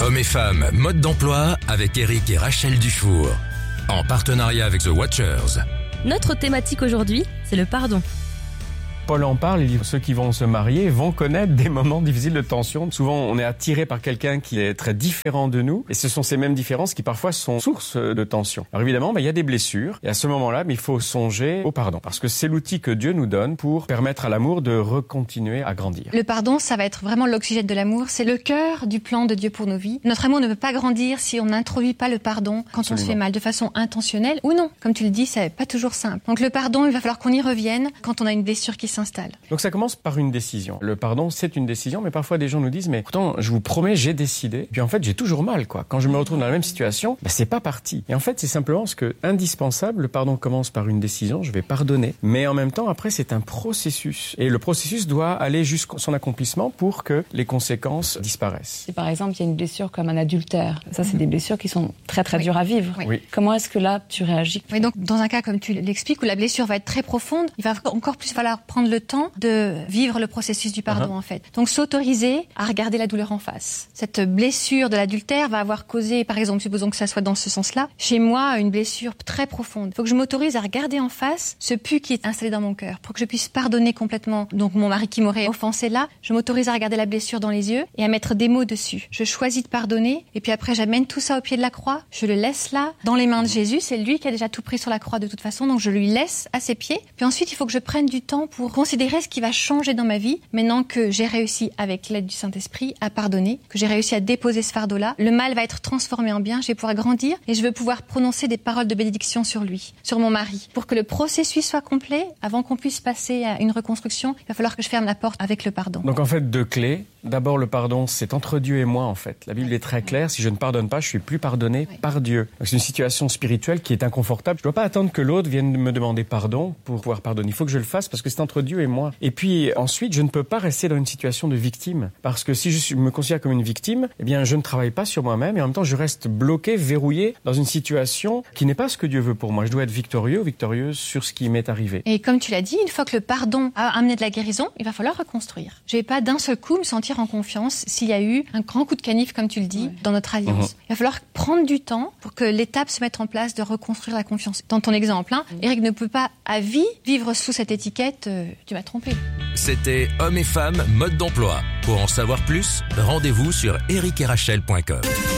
Hommes et femmes, mode d'emploi avec Eric et Rachel Dufour. En partenariat avec The Watchers. Notre thématique aujourd'hui, c'est le pardon. Paul en parle, il dit ceux qui vont se marier vont connaître des moments difficiles de tension. Souvent, on est attiré par quelqu'un qui est très différent de nous et ce sont ces mêmes différences qui parfois sont source de tension. Alors évidemment, il y a des blessures et à ce moment-là, il faut songer au pardon parce que c'est l'outil que Dieu nous donne pour permettre à l'amour de recontinuer à grandir. Le pardon, ça va être vraiment l'oxygène de l'amour. C'est le cœur du plan de Dieu pour nos vies. Notre amour ne peut pas grandir si on n'introduit pas le pardon quand on se fait mal de façon intentionnelle ou non. Comme tu le dis, c'est pas toujours simple. Donc le pardon, il va falloir qu'on y revienne quand on a une blessure qui s'installe. Donc ça commence par une décision. Le pardon, c'est une décision, mais parfois des gens nous disent, mais pourtant, je vous promets, j'ai décidé. Puis en fait, j'ai toujours mal, quoi. Quand je me retrouve dans la même situation, c'est pas parti. Et en fait, c'est simplement ce que, indispensable, le pardon commence par une décision, je vais pardonner. Mais en même temps, après, c'est un processus. Et le processus doit aller jusqu'à son accomplissement pour que les conséquences disparaissent. Si par exemple, il y a une blessure comme un adultère, ça, c'est des blessures qui sont très, très dures à vivre. Oui. Comment est-ce que là, tu réagis? Oui, donc, dans un cas comme tu l'expliques, où la blessure va être très profonde, il va encore plus falloir prendre le temps de vivre le processus du pardon, en fait. Donc, s'autoriser à regarder la douleur en face. Cette blessure de l'adultère va avoir causé, par exemple, supposons que ça soit dans ce sens-là, chez moi, une blessure très profonde. Il faut que je m'autorise à regarder en face ce pu qui est installé dans mon cœur pour que je puisse pardonner complètement. Donc, mon mari qui m'aurait offensé là, je m'autorise à regarder la blessure dans les yeux et à mettre des mots dessus. Je choisis de pardonner et puis après, j'amène tout ça au pied de la croix. Je le laisse là, dans les mains de Jésus. C'est lui qui a déjà tout pris sur la croix de toute façon, donc je lui laisse à ses pieds. Puis ensuite, il faut que je prenne du temps pour considérer ce qui va changer dans ma vie, maintenant que j'ai réussi, avec l'aide du Saint-Esprit, à pardonner, que j'ai réussi à déposer ce fardeau-là. Le mal va être transformé en bien, je vais pouvoir grandir et je vais pouvoir prononcer des paroles de bénédiction sur lui, sur mon mari. Pour que le processus soit complet, avant qu'on puisse passer à une reconstruction, il va falloir que je ferme la porte avec le pardon. Donc en fait, deux clés. D'abord, le pardon, c'est entre Dieu et moi, en fait. La Bible est très claire. Si je ne pardonne pas, je suis plus pardonné par Dieu. Donc c'est une situation spirituelle qui est inconfortable. Je ne dois pas attendre que l'autre vienne me demander pardon pour pouvoir pardonner. Il faut que je le fasse parce que c'est entre Dieu et moi. Et puis ensuite, je ne peux pas rester dans une situation de victime. Parce que si je me considère comme une victime, eh bien, je ne travaille pas sur moi-même et en même temps, je reste bloqué, verrouillé dans une situation qui n'est pas ce que Dieu veut pour moi. Je dois être victorieux ou victorieuse sur ce qui m'est arrivé. Et comme tu l'as dit, une fois que le pardon a amené de la guérison, il va falloir reconstruire. Je ne vais pas d'un seul coup me sentir en confiance s'il y a eu un grand coup de canif, comme tu le dis, dans notre alliance. Il va falloir prendre du temps pour que l'étape se mette en place de reconstruire la confiance. Dans ton exemple, Eric ne peut pas à vie vivre sous cette étiquette « tu m'as trompé ». C'était Hommes et femmes, mode d'emploi. Pour en savoir plus, rendez-vous sur ericetrachel.com.